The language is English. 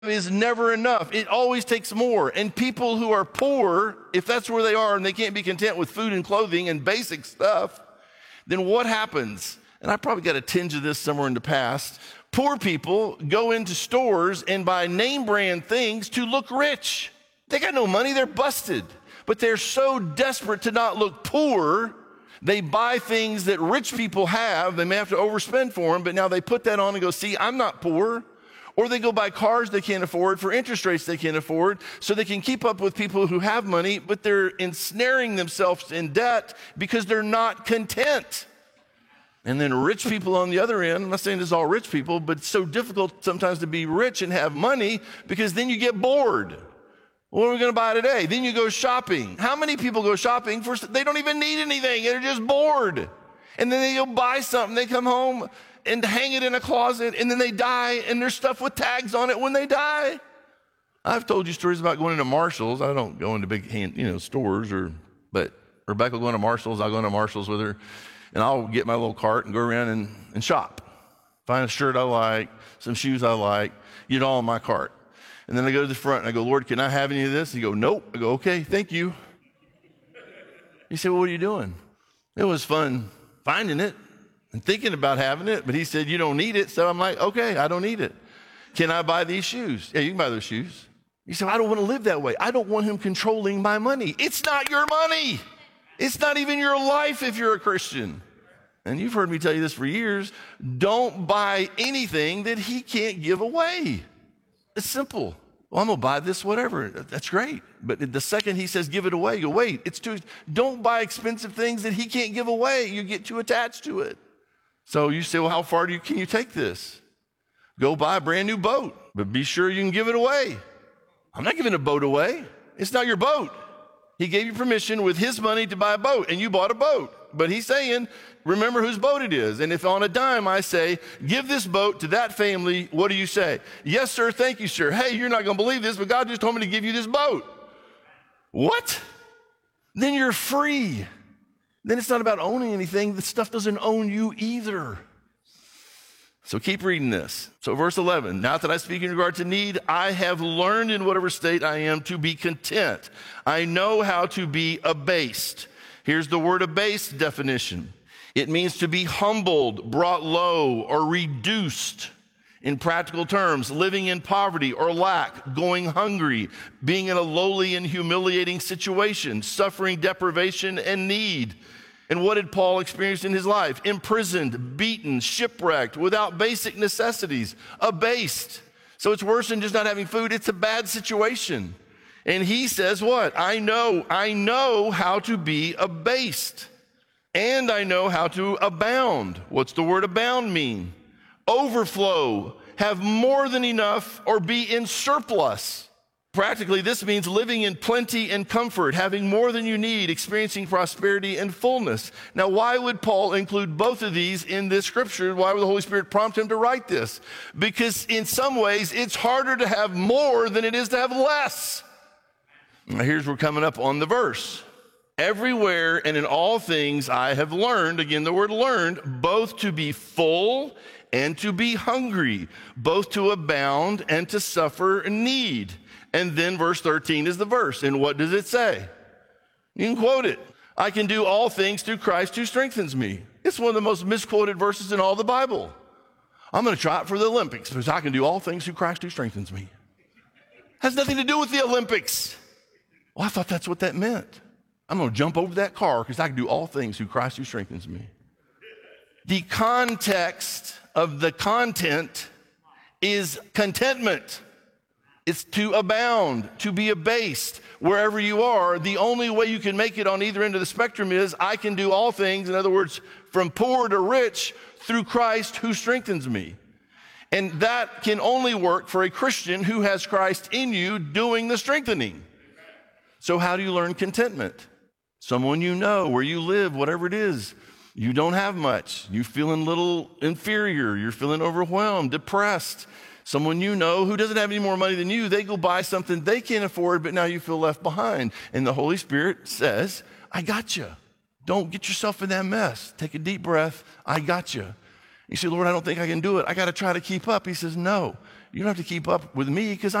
is never enough. It always takes more. And people who are poor, if that's where they are and they can't be content with food and clothing and basic stuff, then what happens? And I probably got a tinge of this somewhere in the past. Poor people go into stores and buy name brand things to look rich. They got no money, they're busted. But they're so desperate to not look poor, they buy things that rich people have. They may have to overspend for them, but now they put that on and go, see, I'm not poor. Or they go buy cars they can't afford for interest rates they can't afford so they can keep up with people who have money, but they're ensnaring themselves in debt because they're not content. And then rich people on the other end, I'm not saying this is all rich people, but it's so difficult sometimes to be rich and have money because then you get bored. What are we going to buy today? Then you go shopping. How many people go shopping they don't even need anything, they're just bored. And then they go buy something, they come home and hang it in a closet, and then they die, and there's stuff with tags on it when they die. I've told you stories about going into Marshalls. I don't go into big stores, but Rebecca will go into Marshalls. I'll go into Marshalls with her, and I'll get my little cart and go around and shop. Find a shirt I like, some shoes I like, get it all in my cart. And then I go to the front, and I go, Lord, can I have any of this? And you go, nope. I go, okay, thank you. You say, well, what are you doing? It was fun finding it and thinking about having it, but he said, you don't need it. So I'm like, okay, I don't need it. Can I buy these shoes? Yeah, you can buy those shoes. You say, I don't want to live that way. I don't want him controlling my money. It's not your money. It's not even your life if you're a Christian. And you've heard me tell you this for years. Don't buy anything that he can't give away. It's simple. Well, I'm going to buy this, whatever. That's great. But the second he says, give it away, you go, wait, it's too, don't buy expensive things that he can't give away. You get too attached to it. So you say, well, how far can you take this? Go buy a brand new boat, but be sure you can give it away. I'm not giving a boat away. It's not your boat. He gave you permission with his money to buy a boat, and you bought a boat. But he's saying, remember whose boat it is. And if on a dime I say, give this boat to that family, what do you say? Yes, sir, thank you, sir. Hey, you're not going to believe this, but God just told me to give you this boat. What? Then you're free. Then it's not about owning anything. The stuff doesn't own you either. So keep reading this. So verse 11, not that I speak in regard to need, I have learned in whatever state I am to be content. I know how to be abased. Here's the word abased definition. It means to be humbled, brought low, or reduced. In practical terms, living in poverty or lack, going hungry, being in a lowly and humiliating situation, suffering deprivation and need. And what did Paul experience in his life? Imprisoned, beaten, shipwrecked, without basic necessities, abased. So it's worse than just not having food. It's a bad situation. And he says what? I know how to be abased. And I know how to abound. What's the word abound mean? Overflow, have more than enough, or be in surplus. Practically, this means living in plenty and comfort, having more than you need, experiencing prosperity and fullness. Now, why would Paul include both of these in this scripture? Why would the Holy Spirit prompt him to write this? Because in some ways, it's harder to have more than it is to have less. Now, here's where we're coming up on the verse. Everywhere and in all things I have learned, again the word learned, both to be full and to be hungry, both to abound and to suffer need. And then verse 13 is the verse. And what does it say? You can quote it. I can do all things through Christ who strengthens me. It's one of the most misquoted verses in all the Bible. I'm going to try it for the Olympics because I can do all things through Christ who strengthens me. Has nothing to do with the Olympics. Well, I thought that's what that meant. I'm going to jump over that car because I can do all things through Christ who strengthens me. The context of the content is contentment. It's to abound, to be abased. Wherever you are, the only way you can make it on either end of the spectrum is I can do all things, in other words, from poor to rich, through Christ who strengthens me. And that can only work for a Christian who has Christ in you doing the strengthening. So how do you learn contentment? Someone you know, where you live, whatever it is, you don't have much. You're feeling a little inferior. You're feeling overwhelmed, depressed. Someone you know who doesn't have any more money than you, they go buy something they can't afford, but now you feel left behind. And the Holy Spirit says, I got you. Don't get yourself in that mess. Take a deep breath. I got you. You say, Lord, I don't think I can do it. I got to try to keep up. He says, no, You don't have to keep up with me because